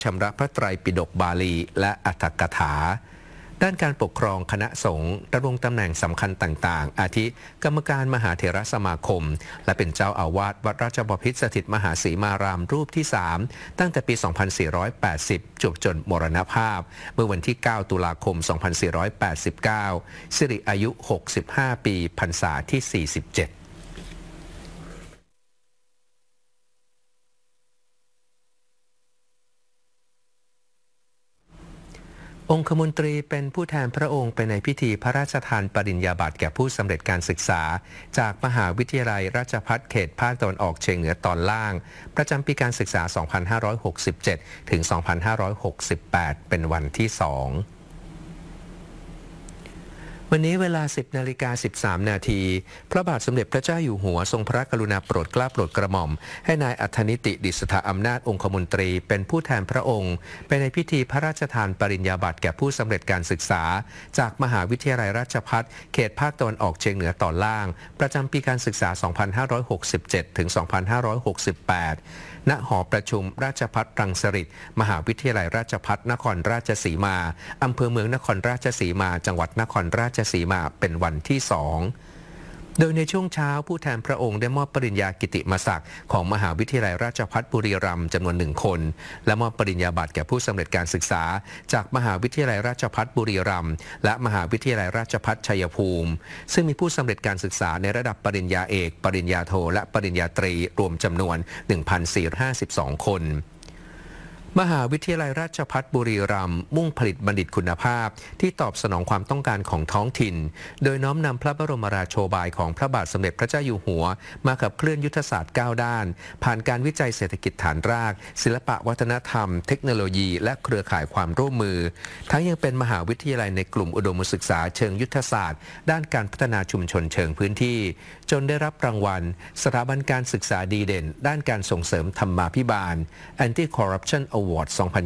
ชำระพระไตรปิฎกบาลีและอรรถกถาด้านการปกครองคณะสงฆ์ดำรงตำแหน่งสำคัญต่างๆอาทิกรรมการมหาเถรสมาคมและเป็นเจ้าอาวาสวัดราชบพิตรสถิตมหาศรีมารามรูปที่ 3ตั้งแต่ปี 2480 จนมรณภาพเมื่อวันที่ 9 ตุลาคม 2489 สิริอายุ 65 ปีพรรษาที่ 47องคมนตรีเป็นผู้แทนพระองค์ไปในพิธีพระราชทานปริญญาบัตรแก่ผู้สำเร็จการศึกษาจากมหาวิทยาลัยราชภัฏเขตภาคตะวันออกเฉียงเหนือตอนล่างประจำปีการศึกษา 2567 ถึง 2568 เป็นวันที่ 2วันนี้เวลา 10:13 นาทีพระบาทสมเด็จพระเจ้าอยู่หัวทรงพระกรุณาโปรดเกล้าโปรดกระหม่อมให้นายอัธนิติดิษฐอำนาจองคมนตรีเป็นผู้แทนพระองค์ไปในพิธีพระราชทานปริญญาบัตรแก่ผู้สำเร็จการศึกษาจากมหาวิทยาลัยราชภัฏเขตภาคตะวันออกเฉียงเหนือตอนล่างประจำปีการศึกษา 2567 ถึง 2568 ณ หอประชุมราชภัฏรังสฤษฎ์มหาวิทยาลัยราชภัฏนครราชสีมาอำเภอเมืองนครราชสีมาจังหวัดนครราชสีมาเป็นวันที่ 2โดยในช่วงเช้าผู้แทนพระองค์ได้มอบปริญญากิติมศักดิ์ของมหาวิทยาลัยราชภัฏบุรีรัมย์จำนวน1 คนและมอบปริญญาบัตรแก่ผู้สำเร็จการศึกษาจากมหาวิทยาลัยราชภัฏบุรีรัมย์และมหาวิทยาลัยราชภัฏชัยภูมิซึ่งมีผู้สำเร็จการศึกษาในระดับปริญญาเอกปริญญาโทและปริญญาตรีรวมจำนวน 1,452 คนมหาวิทยาลัยราชภัฏบุรีรัมย์มุ่งผลิตบัณฑิตคุณภาพที่ตอบสนองความต้องการของท้องถิ่นโดยน้อมนำพระบรมราโชบายของพระบาทสมเด็จพระเจ้าอยู่หัวมาขับเคลื่อนยุทธศาสตร์9ด้านผ่านการวิจัยเศรษฐกิจฐานรากศิลปะวัฒนธรรมเทคโนโลยีและเครือข่ายความร่วมมือทั้งยังเป็นมหาวิทยาลัยในกลุ่มอุดมศึกษาเชิงยุทธศาสตร์ด้านการพัฒนาชุมชนเชิงพื้นที่จนได้รับรางวัลสถาบันการศึกษาดีเด่นด้านการส่งเสริมธรรมาภิบาล Anti-Corruption Award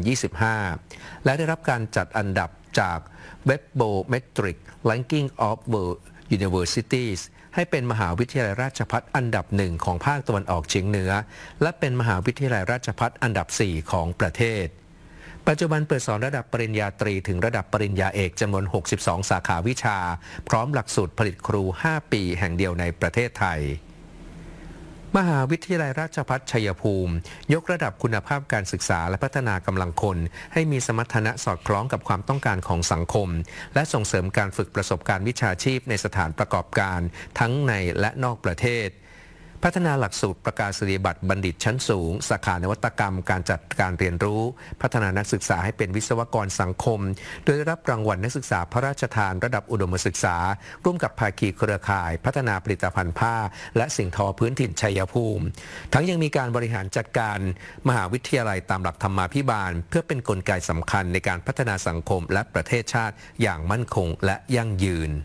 2025 และได้รับการจัดอันดับจาก Webometric Ranking of World Universities ให้เป็นมหาวิทยาลัยราชภัฏอันดับ1ของภาคตะวันออกเฉียงเหนือและเป็นมหาวิทยาลัยราชภัฏอันดับ4ของประเทศปัจจุบันเปิดสอนระดับปริญญาตรีถึงระดับปริญญาเอกจำนวน62สาขาวิชาพร้อมหลักสูตรผลิตครู5ปีแห่งเดียวในประเทศไทยมหาวิทยาลัยราชภัฏชัยภูมิยกระดับคุณภาพการศึกษาและพัฒนากำลังคนให้มีสมรรถนะสอดคล้องกับความต้องการของสังคมและส่งเสริมการฝึกประสบการณ์วิชาชีพในสถานประกอบการทั้งในและนอกประเทศพัฒนาหลักสูตรประกาศนียบัตรบัณฑิตชั้นสูงสาขานวัตกรรมการจัดการเรียนรู้พัฒนานักศึกษาให้เป็นวิศวกรสังคมโดยได้รับรางวัลนักศึกษาพระราชทานระดับอุดมศึกษาร่วมกับภาคีเครือข่ายพัฒนาผลิตภัณฑ์ผ้าและสิ่งทอพื้นถิ่นชัยภูมิทั้งยังมีการบริหารจัดการมหาวิทยาลัยตามหลักธรรมาภิบาลเพื่อเป็นกลไกสำคัญในการพัฒนาสังคมและประเทศชาติอย่างมั่นคงและยั่งยืน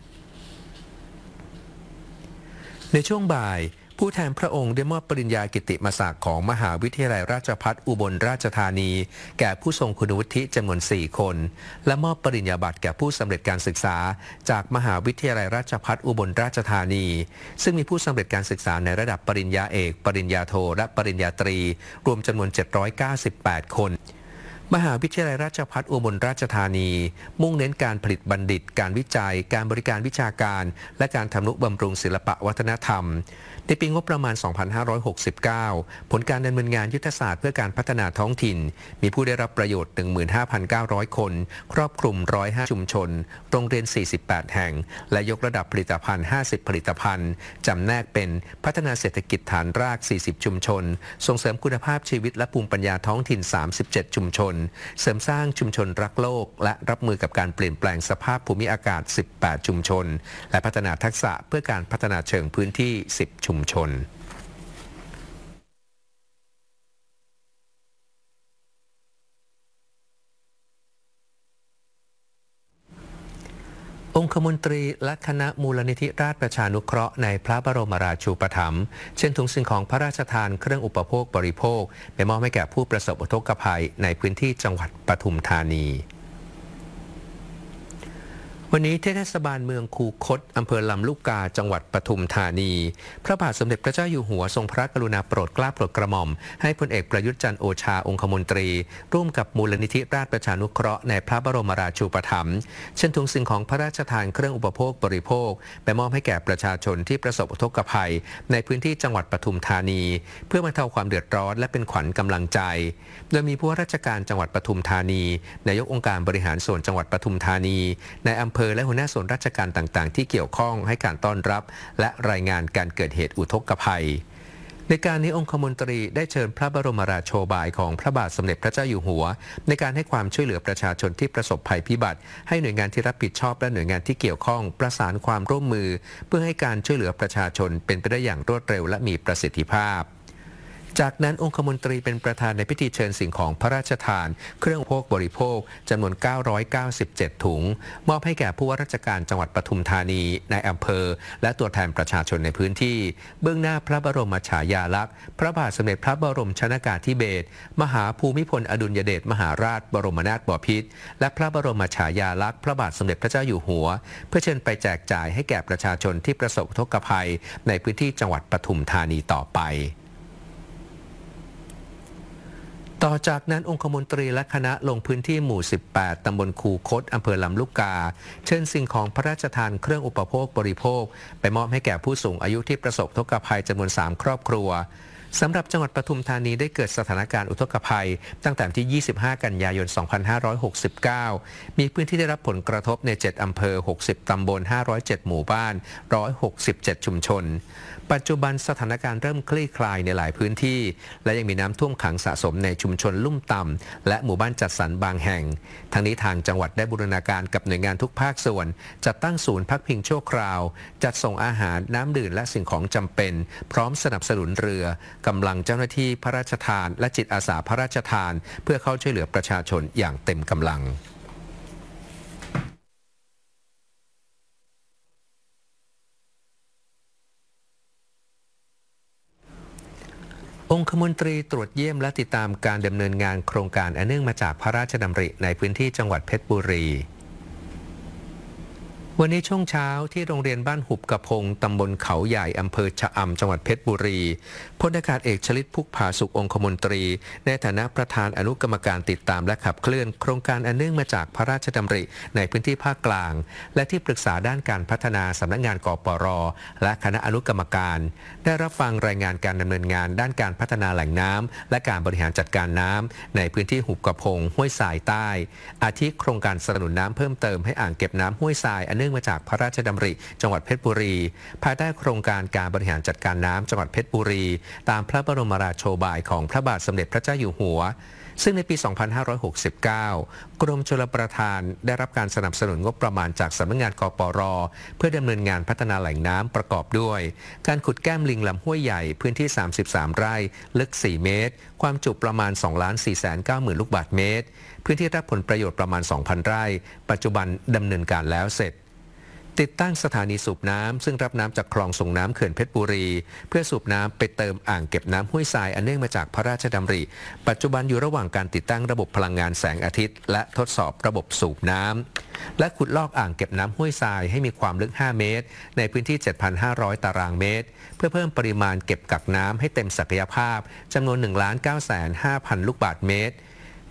ในช่วงบ่ายผู้แทนพระองค์ได้มอบปริญญากิติมศักดิ์ของมหาวิทยาลัยราชภัฏอุบลราชธานีแก่ผู้ทรงคุณวุฒิจำนวน4 คนและมอบปริญญาบัตรแก่ผู้สำเร็จการศึกษาจากมหาวิทยาลัยราชภัฏอุบลราชธานีซึ่งมีผู้สำเร็จการศึกษาในระดับปริญญาเอกปริญญาโทและปริญญาตรีรวมจำนวน798 คนมหาวิทยาลัยราชภัฏอุบลราชธานีมุ่งเน้นการผลิตบัณฑิตการวิจัยการบริการวิชาการและการทำนุบำรุงศิลปะวัฒนธรรมในปีงบประมาณ 2569 ผลการดำเนินงานยุทธศาสตร์เพื่อการพัฒนาท้องถิ่นมีผู้ได้รับประโยชน์ 15,900 คนครอบคลุม105ชุมชนโรงเรียน48 แห่งและยกระดับผลิตภัณฑ์50ผลิตภัณฑ์จำแนกเป็นพัฒนาเศรษฐกิจฐานราก40ชุมชนส่งเสริมคุณภาพชีวิตและภูมิปัญญาท้องถิ่น37ชุมชนเสริมสร้างชุมชนรักโลกและรับมือกับการเปลี่ยนแปลงสภาพภูมิอากาศ18ชุมชนและพัฒนาทักษะเพื่อการพัฒนาเชิงพื้นที่10ชุมชนองคมนตรีและคณะมูลนิธิราชประชานุเคราะห์ในพระบรมราชูปถัมภ์เช่นถุงสิ่งของพระราชทานเครื่องอุปโภคบริโภคไปมอบให้แก่ผู้ประสบอุทกภัยในพื้นที่จังหวัดปทุมธานีวันนี้ที่เทศบาลเมืองคูคตอำเภอลำลูกกาจังหวัดปทุมธานีพระบาทสมเด็จพระเจ้าอยู่หัวทรงพระกรุณาโปรดเกล้าโปรดกระหม่อมให้พลเอกประยุทธ์จันทร์โอชาองคมนตรีร่วมกับมูลนิธิราชประชานุเคราะห์ในพระบรมราชูปถัมภ์เช่นถุงสิ่งของพระราชทานเครื่องอุปโภคบริโภคไปมอบให้แก่ประชาชนที่ประสบอุทกภัยในพื้นที่จังหวัดปทุมธานีเพื่อบรรเทาความเดือดร้อนและเป็นขวัญกำลังใจโดยมีผู้ว่าราชการจังหวัดปทุมธานีนายกองค์การบริหารส่วนจังหวัดปทุมธานีในอำเภอและหัวหน้าส่วนราชการต่างๆที่เกี่ยวข้องให้การต้อนรับและรายงานการเกิดเหตุอุทกภัยในการนี้องคมนตรีได้เชิญพระบรมราโชบายของพระบาทสมเด็จพระเจ้าอยู่หัวในการให้ความช่วยเหลือประชาชนที่ประสบภัยพิบัติให้หน่วยงานที่รับผิดชอบและหน่วยงานที่เกี่ยวข้องประสานความร่วมมือเพื่อให้การช่วยเหลือประชาชนเป็นไปได้อย่างรวดเร็วและมีประสิทธิภาพจากนั้นองคมนตรีเป็นประธานในพิธีเชิญสิ่งของพระราชทานเครื่องอุปโภคบริโภคจำนวน997ถุงมอบให้แก่ผู้ว่าราชการจังหวัดปทุมธานีในอำเภอและตัวแทนประชาชนในพื้นที่เบื้องหน้าพระบรมฉายาลักษณ์พระบาทสมเด็จพระบรมชนกาธิเบศรมหาภูมิพลอดุลยเดชมหาราชบรมนาถบพิตรและพระบรมฉายาลักษณ์พระบาทสมเด็จพระเจ้าอยู่หัวเพื่อเชิญไปแจกจ่ายให้แก่ประชาชนที่ประสบอุทกภัยในพื้นที่จังหวัดปทุมธานีต่อไปต่อจากนั้นองคมนตรีและคณะลงพื้นที่หมู่ 18 ตำบลคูคตอำเภอลำลูกกาเชิญสิ่งของพระราชทานเครื่องอุปโภคบริโภคไปมอบให้แก่ผู้สูงอายุที่ประสบอุทกภัยจำนวน3ครอบครัวสำหรับจังหวัดปทุมธานีได้เกิดสถานการณ์อุทกภัยตั้งแต่ที่ 25 กันยายน 2569 มีพื้นที่ได้รับผลกระทบใน 7 อำเภอ 60 ตำบล 507 หมู่บ้าน 167 ชุมชนปัจจุบันสถานการณ์เริ่มคลี่คลายในหลายพื้นที่และยังมีน้ำท่วมขังสะสมในชุมชนลุ่มต่ำและหมู่บ้านจัดสรรบางแห่งทั้งนี้ทางจังหวัดได้บูรณาการกับหน่วยงานทุกภาคส่วนจัดตั้งศูนย์พักพิงชั่วคราวจัดส่งอาหารน้ำดื่มและสิ่งของจำเป็นพร้อมสนับสนุนเรือกำลังเจ้าหน้าที่พระราชทานและจิตอาสาพระราชทานเพื่อเข้าช่วยเหลือประชาชนอย่างเต็มกำลังองคมนตรีตรวจเยี่ยมและติดตามการดำเนินงานโครงการอันเนื่องมาจากพระราชดำริในพื้นที่จังหวัดเพชรบุรีวันนี้ช่วงเช้าที่โรงเรียนบ้านหุบกระพงตำบลเขาใหญ่อำเภอชะอำจังหวัดเพชรบุรีพลอากาศเอกชลิตพุกผาสุของคมนตรีในฐานะประธานอนุกรรมการติดตามและขับเคลื่อนโครงการอันเนื่องมาจากพระราชดำริในพื้นที่ภาคกลางและที่ปรึกษาด้านการพัฒนาสำนักงานกปร.และคณะอนุกรรมการได้รับฟังรายงานการดำเนินงานด้านการพัฒนาแหล่งน้ำและการบริหารจัดการน้ำในพื้นที่หุบกระพงห้วยทรายใต้อาทิโครงการสนับสนุนน้ำเพิ่มเติมให้อ่างเก็บน้ำห้วยทรายอันเนื่องมาจากพระราชดำริจังหวัดเพชรบุรีภายใต้โครงการการบริหารจัดการน้ำจังหวัดเพชรบุรีตามพระบรมราโชบายของพระบาทสมเด็จพระเจ้าอยู่หัวซึ่งในปี 2569 กรมชลประทานได้รับการสนับสนุนงบประมาณจากสำนักงานกปร.เพื่อดำเนินงานพัฒนาแหล่งน้ำประกอบด้วยการขุดแก้มลิงลำห้วยใหญ่พื้นที่ 33 ไร่ลึก 4 เมตรความจุประมาณ 2,490,000 ลูกบาศก์เมตรพื้นที่รับผลประโยชน์ประมาณ 2,000 ไร่ปัจจุบันดำเนินการแล้วเสร็จติดตั้งสถานีสูบน้ำซึ่งรับน้ำจากคลองส่งน้ำเขื่อนเพชรบุรีเพื่อสูบน้ำไปเติมอ่างเก็บน้ำห้วยทรายอันเนื่องมาจากพระราชดำริปัจจุบันอยู่ระหว่างการติดตั้งระบบพลังงานแสงอาทิตย์และทดสอบระบบสูบน้ำและขุดลอกอ่างเก็บน้ำห้วยทรายให้มีความลึก 5 เมตรในพื้นที่ 7,500 ตารางเมตรเพื่อเพิ่มปริมาณเก็บกักน้ำให้เต็มศักยภาพจำนวน 1,950,000 ลูกบาศก์เมตร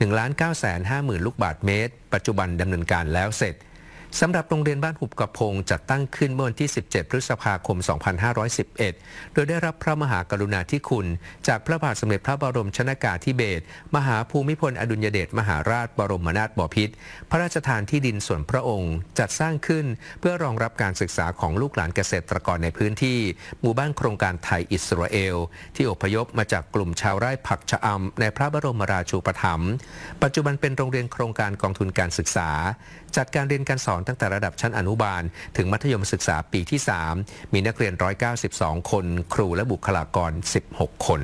1,950,000 ลูกบาศก์เมตรปัจจุบันดำเนินการแล้วเสร็จสำหรับโรงเรียนบ้านหุบกระพงจัดตั้งขึ้นเมื่อวันที่ 17 พฤษภาคม 2511 โดยได้รับพระมหากรุณาธิคุณจากพระบาทสมเด็จพระบรมชนกาธิเบศรมหาภูมิพลอดุลยเดชมหาราชบรมนาถบพิตรพระราชทานที่ดินส่วนพระองค์จัดสร้างขึ้นเพื่อรองรับการศึกษาของลูกหลานเกษตรกรในพื้นที่หมู่บ้านโครงการไทยอิสราเอลที่อพยพมาจากกลุ่มชาวไร่ผักชะอำในพระบรมราชูปถัมภ์ปัจจุบันเป็นโรงเรียนโครงการกองทุนการศึกษาจัดการเรียนการสอนตั้งแต่ระดับชั้นอนุบาลถึงมัธยมศึกษาปีที่ 3 มีนักเรียน 192 คนครูและบุคลากร 16 คน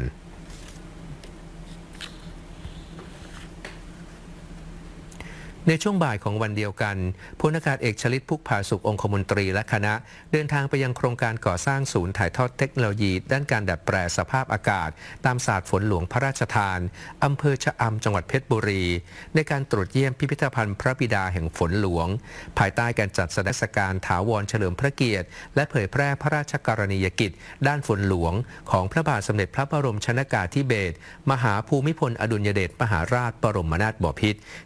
ในช่วงบ่ายของวันเดียวกันพลอากาศเอกชลิตพุกผาสุของคมนตรีและคณะเดินทางไปยังโครงการก่อสร้างศูนย์ถ่ายทอดเทคโนโลยีด้านการดัดแปลสภาพอากาศตามศาสตร์ฝนหลวงพระราชทานอำเภอชะอำจังหวัดเพชรบุรีในการตรวจเยี่ยมพิพิธภัณฑ์พระบิดาแห่งฝนหลวงภายใต้การจัดแสดงการถาวรเฉลิมพระเกียรติและเผยแพร่พระราชกรณียกิจด้านฝนหลวงของพระบาทสมเด็จพระบรมชนกาธิเบศรมหาภูมิพลอดุลยเดชมหาราชบรมนาถบพิตร